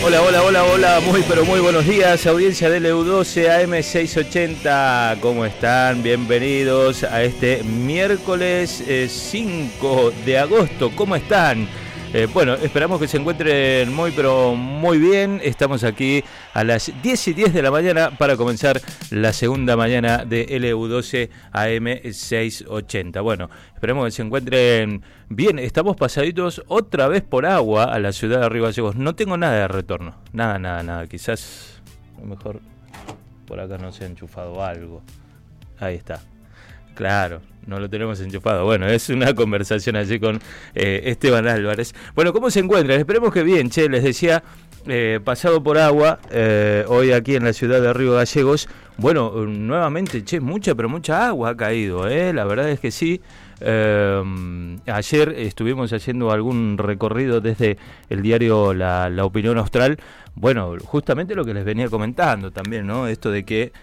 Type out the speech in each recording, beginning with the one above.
Hola, hola, hola, hola, muy pero muy buenos días, audiencia de LU12 AM680, ¿cómo están? Bienvenidos a este miércoles 5 de agosto, ¿cómo están? Bueno, esperamos que se encuentren muy pero muy bien. Estamos aquí a las 10:10 de la mañana para comenzar la segunda mañana de LU12 AM680. Bueno, esperemos que se encuentren bien. Estamos pasaditos otra vez por agua a la ciudad de Río Gallegos. No tengo nada de retorno, nada. Quizás a lo mejor por acá no se ha enchufado algo. Ahí está. Claro, no lo tenemos enchufado. Bueno, es una conversación allí con Esteban Álvarez. Bueno, ¿cómo se encuentran? Esperemos que bien, les decía, pasado por agua, hoy aquí en la ciudad de Río Gallegos. Bueno, nuevamente, mucha agua ha caído, la verdad es que sí. Ayer estuvimos haciendo algún recorrido desde el diario La Opinión Austral. Bueno, justamente lo que les venía comentando también, ¿no? Esto de que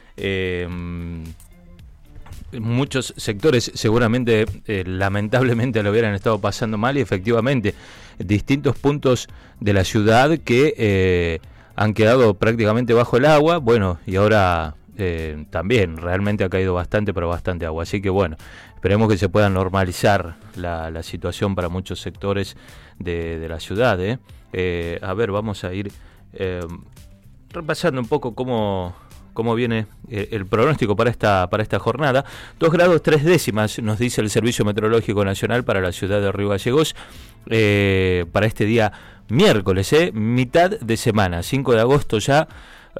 muchos sectores seguramente lamentablemente lo hubieran estado pasando mal, y efectivamente distintos puntos de la ciudad que han quedado prácticamente bajo el agua. Bueno, y ahora también realmente ha caído bastante agua, así que bueno, esperemos que se pueda normalizar la situación para muchos sectores de la ciudad. A ver, vamos a ir repasando un poco cómo viene el pronóstico para esta jornada. 2 grados 3 décimas nos dice el Servicio Meteorológico Nacional para la ciudad de Río Gallegos para este día miércoles, mitad de semana, 5 de agosto ya,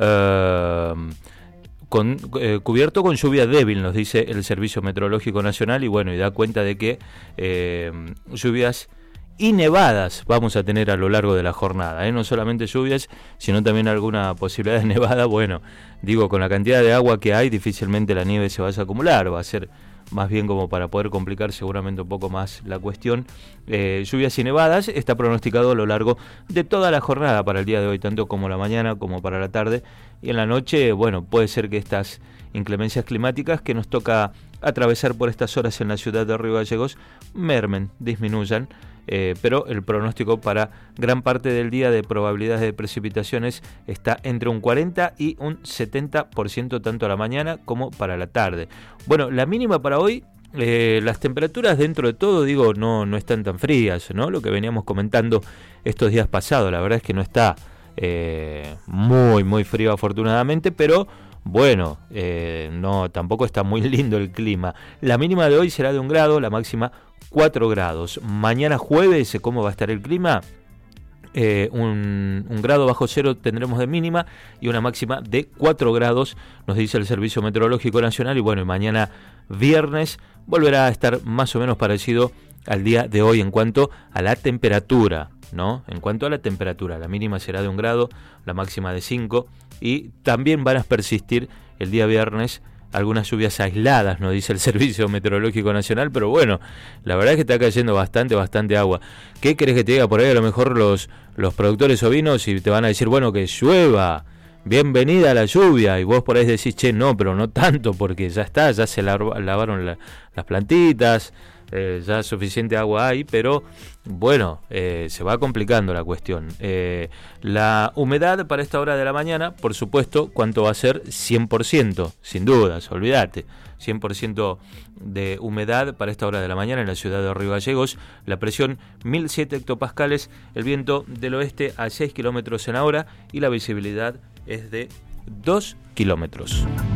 cubierto con lluvia débil, nos dice el Servicio Meteorológico Nacional, y bueno, y da cuenta de que lluvias y nevadas vamos a tener a lo largo de la jornada, no solamente lluvias, sino también alguna posibilidad de nevada. Bueno, digo, con la cantidad de agua que hay, difícilmente la nieve se vaya a acumular, va a ser más bien como para poder complicar seguramente un poco más la cuestión. Lluvias y nevadas está pronosticado a lo largo de toda la jornada para el día de hoy, tanto como la mañana como para la tarde, y en la noche, bueno, puede ser que estas inclemencias climáticas que nos toca atravesar por estas horas en la ciudad de Río Gallegos mermen, disminuyan. Pero el pronóstico para gran parte del día de probabilidades de precipitaciones está entre un 40 y un 70% tanto a la mañana como para la tarde. Bueno, la mínima para hoy, las temperaturas dentro de todo, digo, no están tan frías, ¿no? Lo que veníamos comentando estos días pasados, la verdad es que no está muy frío afortunadamente, pero bueno, no, tampoco está muy lindo el clima. La mínima de hoy será de 1 grado, la máxima 4 grados. Mañana jueves, ¿cómo va a estar el clima? Un grado bajo cero tendremos de mínima y una máxima de 4 grados, nos dice el Servicio Meteorológico Nacional. Y bueno, y mañana viernes volverá a estar más o menos parecido al día de hoy en cuanto a la temperatura, ¿no? En cuanto a la temperatura, la mínima será de 1 grado, la máxima de 5, y también van a persistir el día viernes algunas lluvias aisladas, nos dice el Servicio Meteorológico Nacional, pero bueno, la verdad es que está cayendo bastante agua. ¿Qué querés que te diga? Por ahí a lo mejor los productores ovinos y te van a decir, bueno, que llueva, bienvenida a la lluvia, y vos por ahí decís, no, pero no tanto, porque ya se lavaron las plantitas, ya suficiente agua hay, pero bueno, se va complicando la cuestión. La humedad para esta hora de la mañana, por supuesto, ¿cuánto va a ser? 100%, sin dudas, olvídate. 100% de humedad para esta hora de la mañana en la ciudad de Río Gallegos. La presión 1007 hectopascales, el viento del oeste a 6 kilómetros en hora y la visibilidad es de 2 kilómetros.